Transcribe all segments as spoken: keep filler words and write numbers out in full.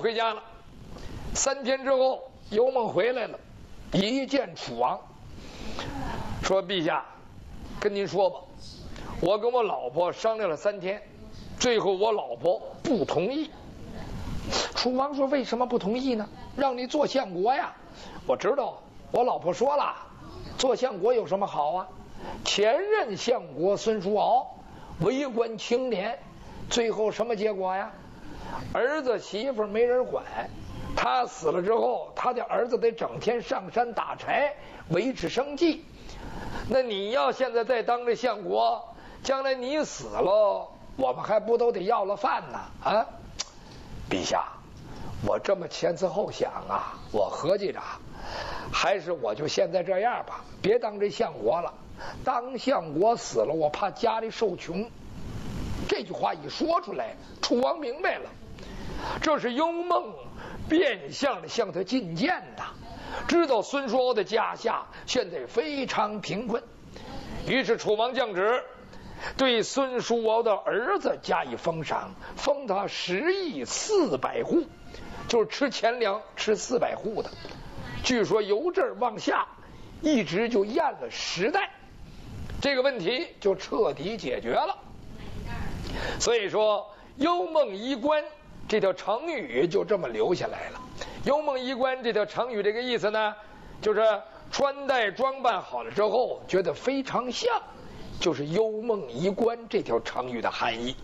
回家了。三天之后，幽梦回来了，一见楚王，说：“陛下，跟您说吧，我跟我老婆商量了三天，最后我老婆不同意。”楚王说：“为什么不同意呢？让你做相国呀！我知道，我老婆说了，做相国有什么好啊？前任相国孙叔敖为官清廉，最后什么结果呀？儿子媳妇没人管，他死了之后，他的儿子得整天上山打柴维持生计。那你要现在再当这相国，将来你死了，我们还不都得要了饭呢？啊，陛下，我这么前思后想啊，我合计着，还是我就现在这样吧，别当这相国了。当相国死了，我怕家里受穷。”这句话一说出来，楚王明白了，这是幽梦变相的向他进谏的，知道孙叔敖的家下现在非常贫困，于是楚王降旨，对孙叔敖的儿子加以封赏，封他十亿四百户，就是吃钱粮吃四百户的。据说由这儿往下，一直就验了十代，这个问题就彻底解决了。所以说幽梦衣冠这条成语就这么留下来了。幽梦衣冠这条成语这个意思呢，就是穿戴装扮好了之后觉得非常像，就是幽梦衣冠这条成语的含义。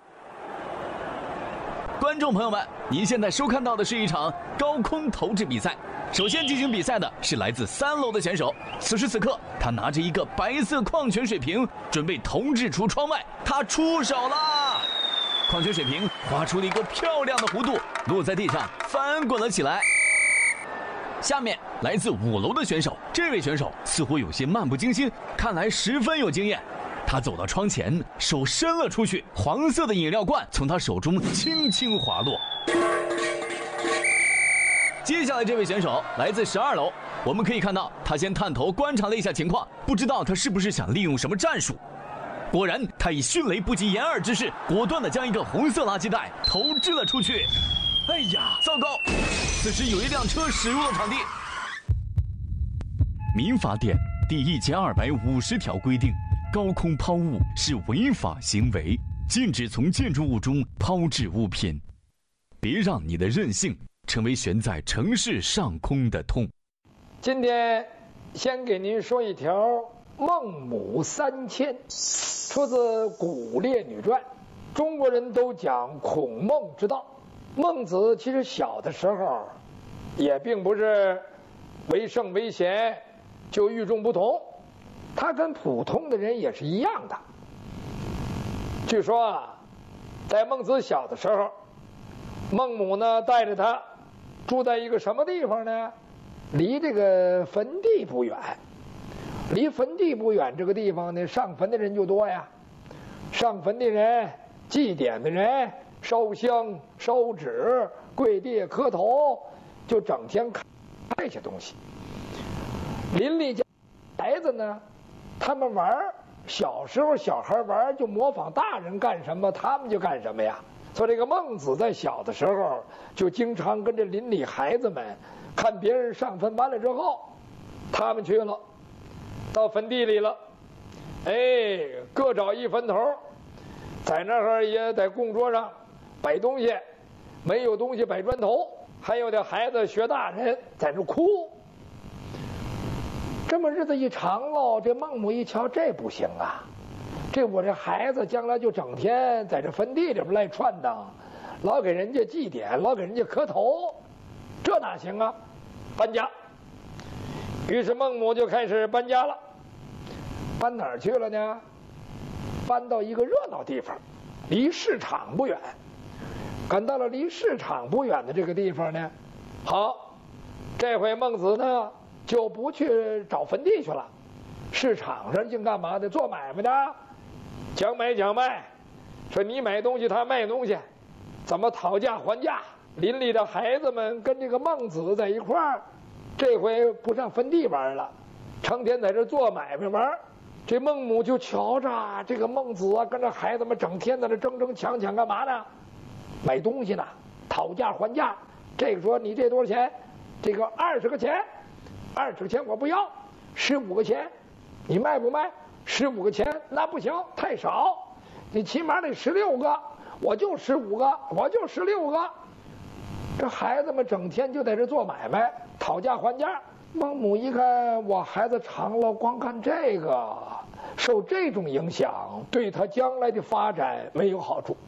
观众朋友们，您现在收看到的是一场高空投掷比赛。首先进行比赛的是来自三楼的选手，此时此刻他拿着一个白色矿泉水瓶，准备投掷出窗外。他出手了，矿泉水瓶划出了一个漂亮的弧度，落在地上翻滚了起来。下面来自五楼的选手，这位选手似乎有些漫不经心，看来十分有经验。他走到窗前，手伸了出去，黄色的饮料罐从他手中轻轻滑落。接下来这位选手来自十二楼，我们可以看到他先探头观察了一下情况，不知道他是不是想利用什么战术。果然，他以迅雷不及掩耳之势，果断地将一个红色垃圾袋投掷了出去。哎呀，糟糕！此时有一辆车驶入了场地。民法典第一千二百五十条规定，高空抛物是违法行为，禁止从建筑物中抛掷物品。别让你的任性成为悬在城市上空的痛。 今天先给您说一条孟母三迁，出自《古列女传》。中国人都讲孔孟之道，孟子其实小的时候也并不是为圣为贤就与众不同，他跟普通的人也是一样的。据说啊，在孟子小的时候，孟母呢带着他住在一个什么地方呢？离这个坟地不远。离坟地不远这个地方呢，上坟的人就多呀。上坟的人、祭典的人、烧香、烧纸、跪地磕头，就整天看这些东西。邻里家孩子呢，他们玩，小时候小孩玩就模仿大人干什么，他们就干什么呀。所以这个孟子在小的时候就经常跟着邻里孩子们看别人上坟，完了之后他们去了，到坟地里了，哎，各找一坟头，在那儿也在供桌上摆东西，没有东西摆砖头，还有的孩子学大人在那哭。这么日子一长喽，这孟母一瞧，这不行啊，这我这孩子将来就整天在这坟地里边赖串荡，老给人家祭典，老给人家磕头，这哪行啊？搬家。于是孟母就开始搬家了。搬哪儿去了呢？搬到一个热闹地方，离市场不远。赶到了离市场不远的这个地方呢，好，这回孟子呢就不去找坟地去了，市场上净干嘛的？做买卖的，讲买讲卖，说你买东西他卖东西，怎么讨价还价？邻里的孩子们跟这个孟子在一块儿，这回不上坟地玩了，成天在这做买卖玩。这孟母就瞧着这个孟子啊，跟着孩子们整天在这争争抢抢干嘛呢？买东西呢。 讨价还价。这个说你这多少钱？这个二十个钱，二十个钱我不要，十五个钱，你卖不卖？十五个钱那不行，太少，你起码得十六个，我就十五个，我就十六个。这孩子们整天就在这做买卖，讨价还价。孟母一看，我孩子长了，光看这个，受这种影响，对他将来的发展没有好处。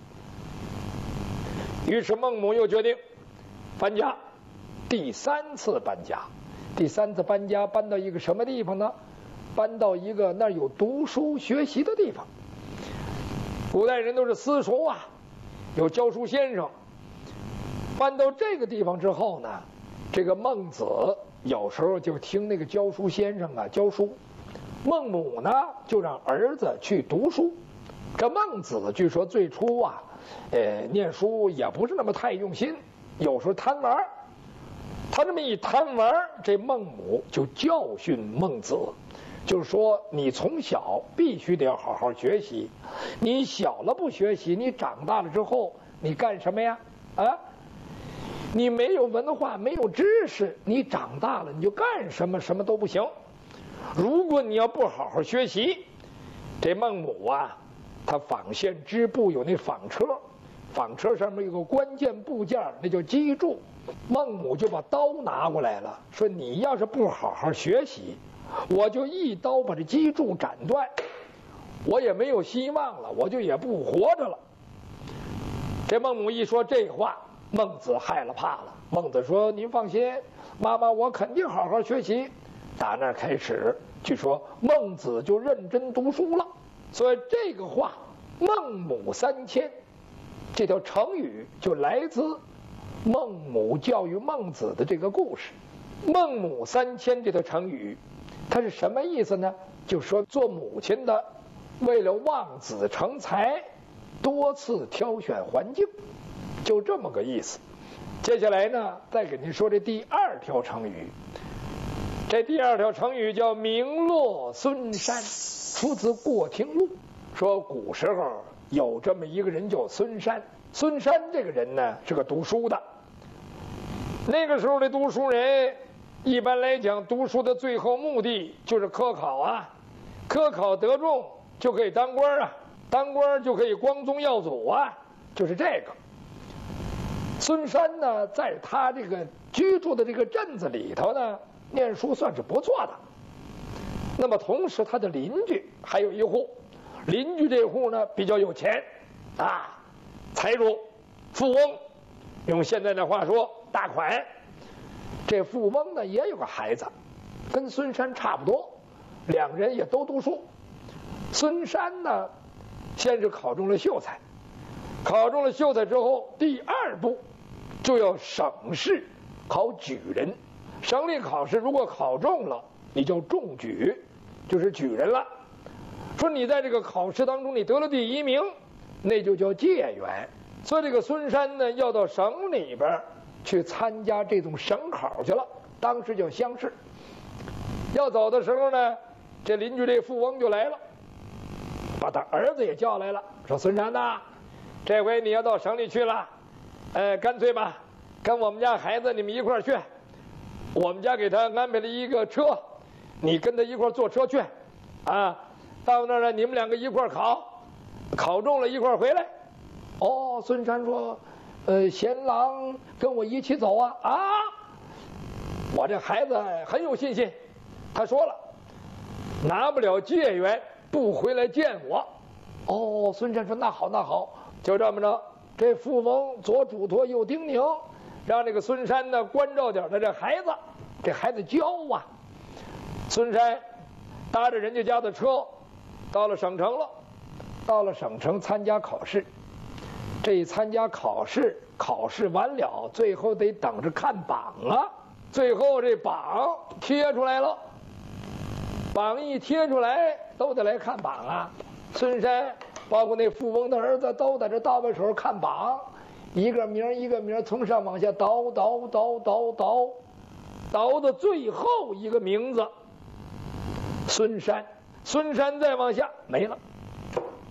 于是孟母又决定搬家，第三次搬家。第三次搬家搬到一个什么地方呢？搬到一个那儿有读书学习的地方。古代人都是私塾啊，有教书先生。搬到这个地方之后呢，这个孟子有时候就听那个教书先生啊教书，孟母呢就让儿子去读书。这孟子据说最初啊，呃，念书也不是那么太用心，有时候贪玩。他这么一贪玩，这孟母就教训孟子，就是说你从小必须得要好好学习，你小了不学习，你长大了之后你干什么呀？啊？你没有文化，没有知识，你长大了你就干什么什么都不行。如果你要不好好学习，这孟母啊，他纺线织布有那纺车，纺车上面有个关键部件，那叫机杼。孟母就把刀拿过来了，说你要是不好好学习，我就一刀把这机杼斩断，我也没有希望了，我就也不活着了。这孟母一说这话，孟子害了怕了。孟子说：“您放心，妈妈，我肯定好好学习。”打那儿开始，据说孟子就认真读书了。所以这个话“孟母三迁”这条成语就来自孟母教育孟子的这个故事。孟母三迁这条成语，它是什么意思呢？就说做母亲的为了望子成才，多次挑选环境，就这么个意思。接下来呢，再给您说这第二条成语。这第二条成语叫名落孙山，出自《过庭录》，说古时候有这么一个人叫孙山。孙山这个人呢，是个读书的。那个时候的读书人，一般来讲，读书的最后目的就是科考啊，科考得中就可以当官啊，当官就可以光宗耀祖啊，就是这个。孙山呢，在他这个居住的这个镇子里头呢，念书算是不错的。那么同时，他的邻居还有一户，邻居这户呢比较有钱啊，财主、富翁，用现在的话说，大款。这富翁呢也有个孩子，跟孙山差不多，两人也都读书。孙山呢，先是考中了秀才，考中了秀才之后，第二步就要省试考举人。省里考试如果考中了，你叫中举，就是举人了。说你在这个考试当中你得了第一名，那就叫解元。所以这个孙山呢，要到省里边去参加这种省考去了，当时叫乡试。要走的时候呢，这邻居这富翁就来了，把他儿子也叫来了，说孙山呐，这回你要到省里去了，呃，干脆吧，跟我们家孩子你们一块儿去，我们家给他安排了一个车，你跟他一块儿坐车去，啊，到那儿呢你们两个一块儿考，考中了一块儿回来。哦，孙山说，呃，贤郎跟我一起走啊啊！我这孩子很有信心，他说了，拿不了解元不回来见我。哦，孙山说那好那好，就这么着。这富翁左嘱托右叮咛，让这个孙山呢关照点的这孩子，这孩子教啊。孙山搭着人家家的车，到了省城了，到了省城参加考试。这一参加考试，考试完了，最后得等着看榜啊。最后这榜贴出来了，榜一贴出来，都得来看榜啊。孙山包括那富翁的儿子都在这倒背手看榜，一个名一个名从上往下倒倒倒倒倒，倒到最后一个名字孙山，孙山再往下没了。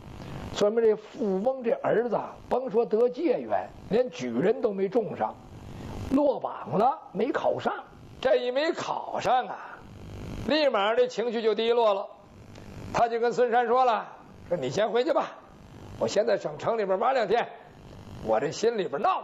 咱们这富翁这儿子，甭说得解元，连举人都没中上，落榜了，没考上。这一没考上啊，立马这情绪就低落了。他就跟孙山说了：“说你先回去吧，我先在省城里边玩两天，我这心里边闹